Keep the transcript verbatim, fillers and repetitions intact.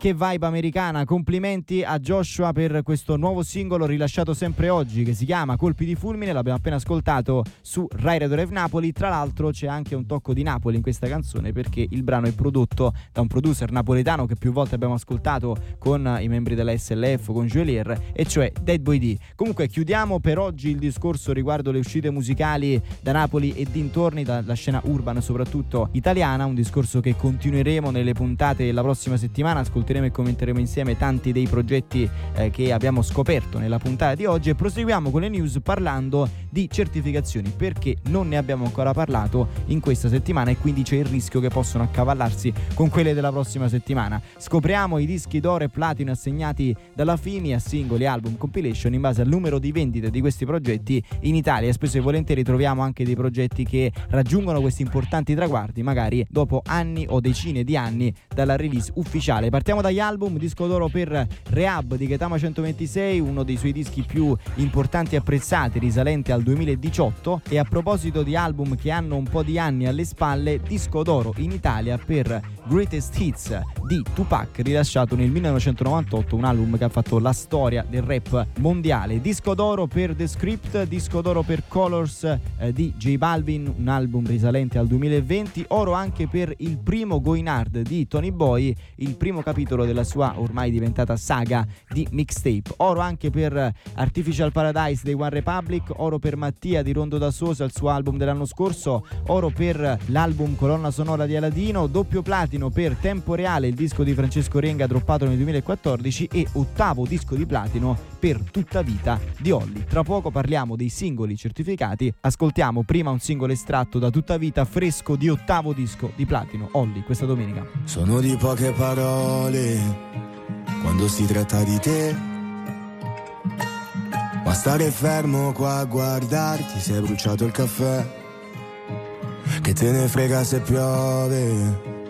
che vibe americana. Complimenti a Joshua per questo nuovo singolo rilasciato sempre oggi che si chiama Colpi di fulmine, l'abbiamo appena ascoltato su Rai Radio Rev Napoli. Tra l'altro c'è anche un tocco di Napoli in questa canzone perché il brano è prodotto da un producer napoletano che più volte abbiamo ascoltato con i membri della S L F, con Joelier, e cioè Dead Boy D. Comunque chiudiamo per oggi il discorso riguardo le uscite musicali da Napoli e dintorni, dalla scena urban soprattutto italiana, un discorso che continueremo nelle puntate della prossima settimana. Ascolteremo e commenteremo insieme tanti dei progetti eh, che abbiamo scoperto nella puntata di oggi, e proseguiamo con le news parlando di certificazioni, perché non ne abbiamo ancora parlato in questa settimana e quindi c'è il rischio che possono accavallarsi con quelle della prossima settimana. Scopriamo i dischi d'oro e platino assegnati dalla FIMI a singoli, album, compilation in base al numero di vendite di questi progetti in Italia. Spesso e volentieri troviamo anche dei progetti che raggiungono questi importanti traguardi magari dopo anni o decine di anni dalla release ufficiale. Partiamo dagli album. Disco d'oro per Rehab di Gaetama centoventisei, uno dei suoi dischi più importanti e apprezzati, risalente al duemiladiciotto. E a proposito di album che hanno un po' di anni alle spalle, disco d'oro in Italia per Greatest Hits di Tupac, rilasciato nel millenovecentonovantotto, un album che ha fatto la storia del rap mondiale. Disco d'oro per The Script, disco d'oro per Colors eh, di J Balvin, un album risalente al duemilaventi. Oro anche per il primo Going Hard di Tony Boy, il primo capitolo della sua ormai diventata saga di mixtape. Oro anche per Artificial Paradise dei One Republic, oro per Mattia di Rondo da Sosa, il suo album dell'anno scorso, oro per l'album colonna sonora di Aladino, doppio platino per Tempo Reale, il disco di Francesco Renga droppato nel duemilaquattordici, e ottavo disco di platino per Tutta Vita di Olly. Tra poco parliamo dei singoli certificati, ascoltiamo prima un singolo estratto da Tutta Vita fresco di ottavo disco di platino Olly questa domenica. Sono di poche parole quando si tratta di te, ma stare fermo qua a guardarti, sei bruciato il caffè, che te ne frega se piove,